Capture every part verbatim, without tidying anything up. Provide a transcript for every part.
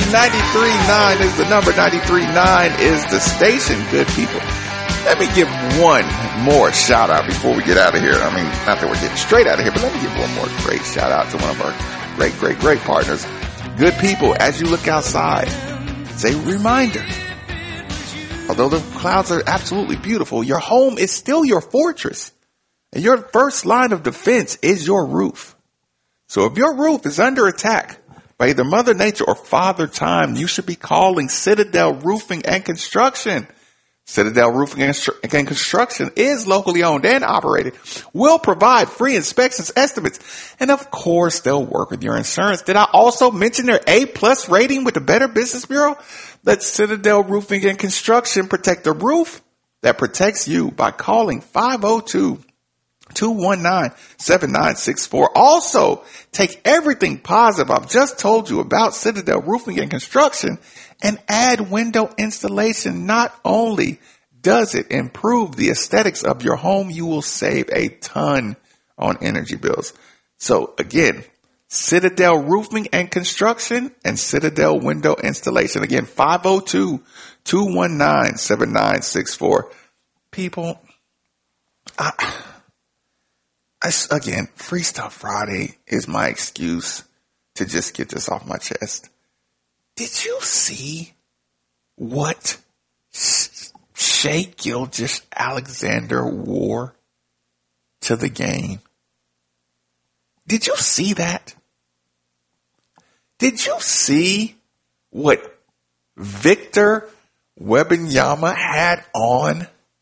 ninety-three point nine is the number. ninety-three point nine is the station, good people. Let me give one more shout out before we get out of here. I mean, not that we're getting straight out of here, but let me give one more great shout out to one of our great, great, great partners. Good people, as you look outside, it's a reminder. Although the clouds are absolutely beautiful, your home is still your fortress. And your first line of defense is your roof. So if your roof is under attack by either Mother Nature or Father Time, you should be calling Citadel Roofing and Construction. Citadel Roofing and Construction is locally owned and operated, will provide free inspections, estimates, and of course, they'll work with your insurance. Did I also mention their A-plus rating with the Better Business Bureau? Let Citadel Roofing and Construction protect the roof that protects you by calling five oh two, two one nine, seven nine six four. Also, take everything positive I've just told you about Citadel Roofing and Construction and add window installation. Not only does it improve the aesthetics of your home, you will save a ton on energy bills. So again, Citadel Roofing and Construction and Citadel Window Installation. Again, five oh two, two one nine, seven nine six four. People, I, I, again, Free Stuff Friday is my excuse to just get this off my chest. Did you see what Shai Gilgeous-Alexander wore to the game? Did you see that? Did you see what Victor Wembanyama had on?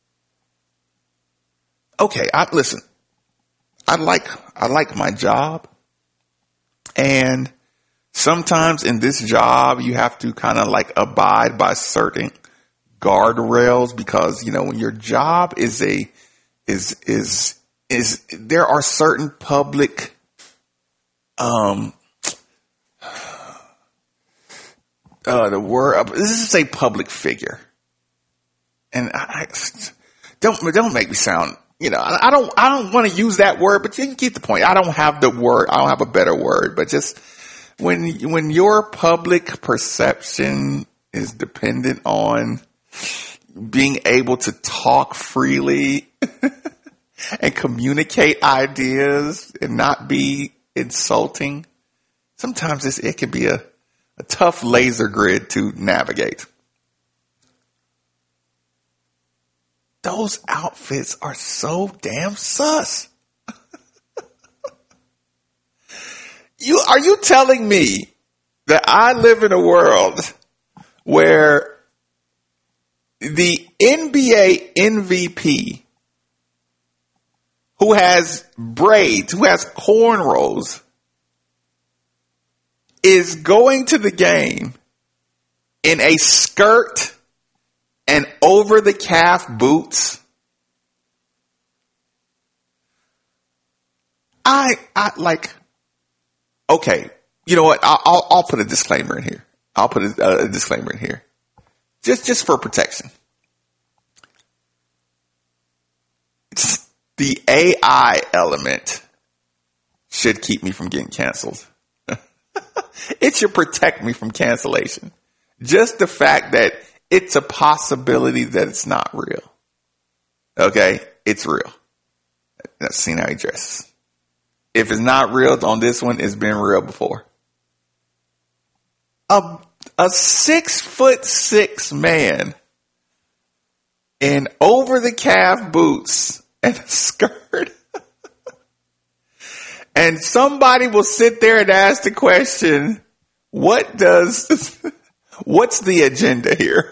Okay, I, listen, I like, I like my job, and sometimes in this job, you have to kind of like abide by certain guardrails because, you know, when your job is a, is, is, is, there are certain public, um, uh, the word, this is a public figure. And I, I don't, don't make me sound, you know, I, I don't, I don't want to use that word, but you can get the point. I don't have the word. I don't have a better word, but just, When, when your public perception is dependent on being able to talk freely and communicate ideas and not be insulting, sometimes it's, it can be a, a tough laser grid to navigate. Those outfits are so damn sus. You, are you telling me that I live in a world where the N B A M V P who has braids, who has cornrows, is going to the game in a skirt and over the calf boots? I, I like, okay, you know what? I'll, I'll, I'll put a disclaimer in here. I'll put a, a disclaimer in here. Just, just for protection. It's the A I element should keep me from getting canceled. It should protect me from cancellation. Just the fact that it's a possibility that it's not real. Okay? It's real. That's seen how he dresses. If it's not real on this one, it's been real before. A, a six foot six man in over the calf boots and a skirt. And somebody will sit there and ask the question, what does, what's the agenda here?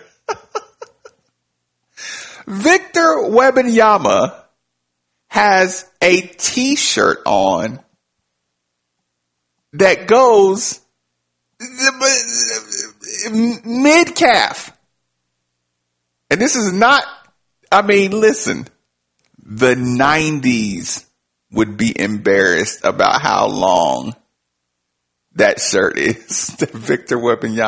Victor Wembanyama has a t-shirt on that goes mid-calf. And this is not, I mean, listen, the nineties would be embarrassed about how long that shirt is that Victor Wembanyama